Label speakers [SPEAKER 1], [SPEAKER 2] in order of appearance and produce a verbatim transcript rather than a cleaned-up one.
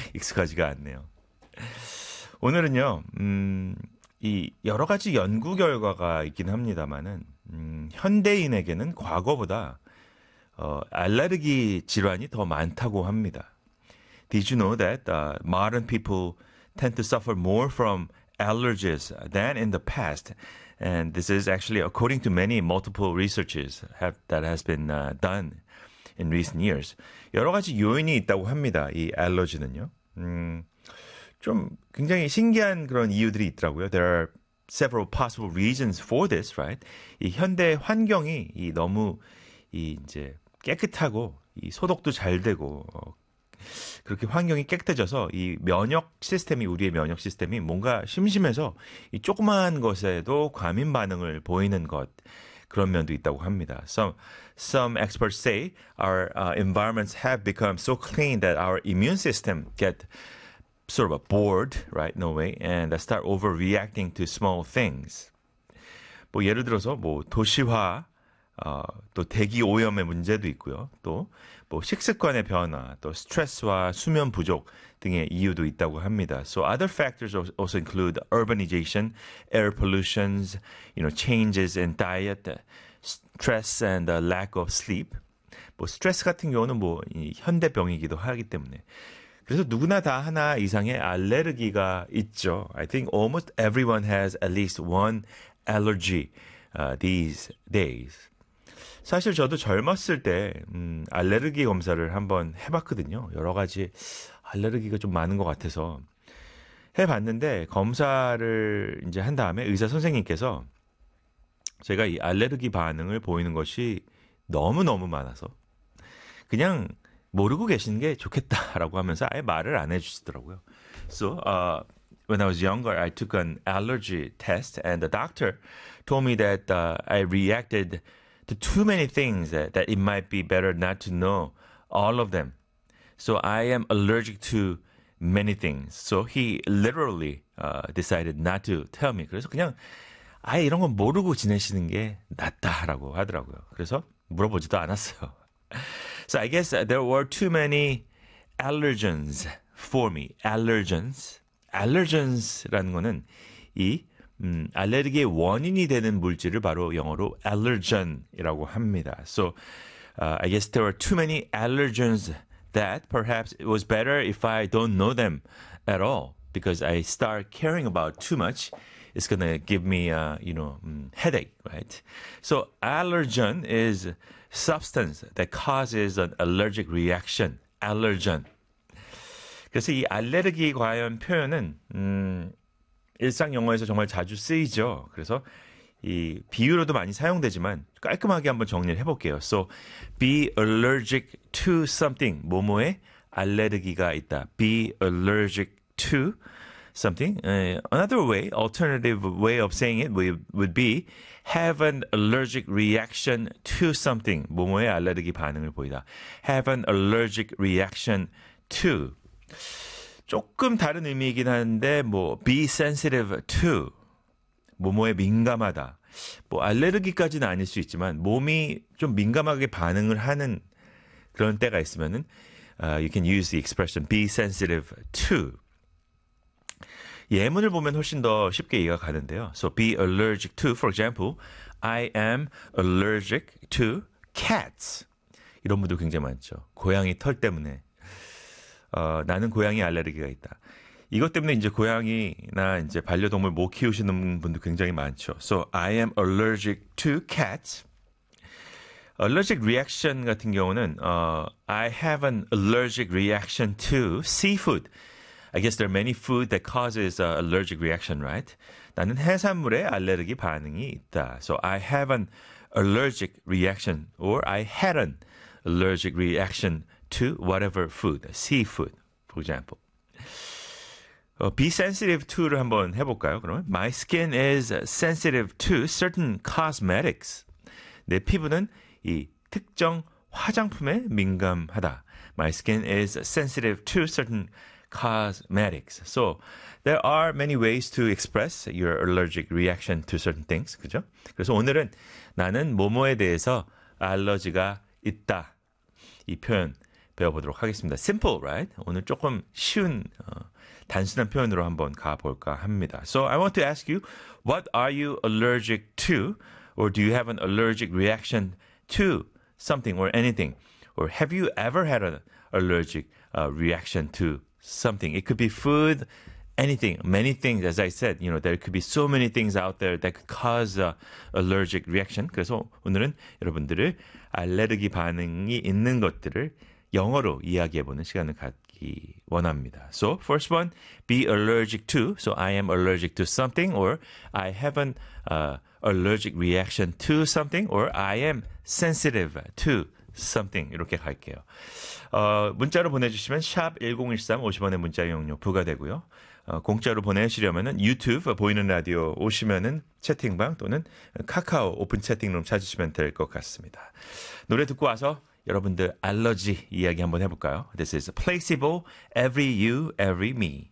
[SPEAKER 1] 익숙하지가 않네요. 오늘은요, 음, 이 여러 가지 연구 결과가 있긴 합니다만은, 음, 현대인에게는 과거보다 어, 알레르기 질환이 더 많다고 합니다. Did you know that uh, modern people tend to suffer more from allergies than in the past? And this is actually according to many multiple researches have, that has been uh, done in recent years. 여러 가지 요인이 있다고 합니다. 이 알러지는요. 음, 좀 굉장히 신기한 그런 이유들이 있더라고요. There are several possible reasons for this, right? 이 현대 환경이 이 너무 이 이제 깨끗하고 이 소독도 잘 되고 어, 그렇게 환경이 깨끗해져서 이 면역 시스템이 우리의 면역 시스템이 뭔가 심심해서 이 조그마한 것에도 과민 반응을 보이는 것 그런 면도 있다고 합니다. Some some experts say our uh, environments have become so clean that our immune system get sort of bored, right, in a way, and start overreacting to small things. 뭐 예를 들어서 뭐 도시화 어, 또 대기 오염의 문제도 있고요. 또 뭐 식습관의 변화, 또 스트레스와 수면 부족 등의 이유도 있다고 합니다. So other factors also include urbanization, air pollutions, you know, changes in diet, stress and the lack of sleep. 뭐 스트레스 같은 경우는 뭐 이 현대병이기도 하기 때문에 그래서 누구나 다 하나 이상의 알레르기가 있죠. I think almost everyone has at least one allergy uh, these days. 사실 저도 젊었을 때 음, 알레르기 검사를 한번 해봤거든요. 여러 가지 알레르기가 좀 많은 것 같아서 해봤는데 검사를 이제 한 다음에 의사 선생님께서 제가 이 알레르기 반응을 보이는 것이 너무너무 많아서 그냥 모르고 계시는 게 좋겠다라고 하면서 아예 말을 안 해주시더라고요. So, uh, when I was younger, I took an allergy test and the doctor told me that uh, I reacted to too many things that, that it might be better not to know all of them. So I am allergic to many things. So he literally uh, decided not to tell me. 그래서 그냥 아예 이런 건 모르고 지내시는 게 낫다라고 하더라고요. 그래서 물어보지도 않았어요. So I guess there were too many allergens for me. Allergens. Allergens라는 거는 이 음, 알레르기의 원인이 되는 물질을 바로 영어로 allergen이라고 합니다. So uh, I guess there were too many allergens that perhaps it was better if I don't know them at all because I start caring about too much. It's going to give me a, you know, um, headache, right? So allergen is substance that causes an allergic reaction. Allergen. 그래서 이 알레르기 관련 표현은 음, 일상 영어에서 정말 자주 쓰이죠. 그래서 이 비유로도 많이 사용되지만 깔끔하게 한번 정리를 해볼게요. So, be allergic to something. 뭐뭐에 알레르기가 있다. Be allergic to something. Uh, another way, alternative way of saying it would, would be have an allergic reaction to something. 뭐뭐에 알레르기 반응을 보이다. Have an allergic reaction to. 조금 다른 의미이긴 한데 뭐 be sensitive to 뭐뭐에 민감하다. 뭐 알레르기까지는 아닐 수 있지만 몸이 좀 민감하게 반응을 하는 그런 때가 있으면은 uh, you can use the expression be sensitive to. 예문을 보면 훨씬 더 쉽게 이해가 가는데요. So be allergic to, for example, I am allergic to cats. 이런 분들 굉장히 많죠. 고양이 털 때문에. 어, 나는 고양이 알레르기가 있다. 이것 때문에 이제 고양이나 이제 반려동물 못 키우시는 분들 굉장히 많죠. So I am allergic to cats. Allergic reaction 같은 경우는 uh, I have an allergic reaction to seafood. I guess there are many food that causes uh, allergic reaction, right? 나는 해산물에 알레르기 반응이 있다. So I have an allergic reaction or I had an allergic reaction to whatever food, seafood, for example. Uh, be sensitive to를 한번 해볼까요? 그러면 my skin is sensitive to certain cosmetics. 내 피부는 이 특정 화장품에 민감하다. My skin is sensitive to certain cosmetics. So there are many ways to express your allergic reaction to certain things. 그죠? 그래서 오늘은 나는 뭐뭐에 대해서 알러지가 있다. 이 표현 배워보도록 하겠습니다. Simple, right? 오늘 조금 쉬운 어, 단순한 표현으로 한번 가볼까 합니다. So I want to ask you, what are you allergic to? Or do you have an allergic reaction to something or anything? Or have you ever had an allergic uh, reaction to something? It could be food, anything, many things. As I said, you know, there could be so many things out there that could cause a allergic reaction. 그래서 오늘은 여러분들을 알레르기 반응이 있는 것들을 영어로 이야기해보는 시간을 갖기 원합니다. So, first one, be allergic to. So, I am allergic to something, or I have an uh, allergic reaction to something, or I am sensitive to something. 이렇게 갈게요. 어, 문자로 보내주시면 샵 일공일삼 오십 원의 문자 이용료 부과되고요. 어, 공짜로 보내시려면은 유튜브 보이는 라디오 오시면은 채팅방 또는 카카오 오픈 채팅룸 찾으시면 될 것 같습니다. 노래 듣고 와서 여러분들 알러지 이야기 한번 해볼까요? This is Placebo, Every You, Every Me.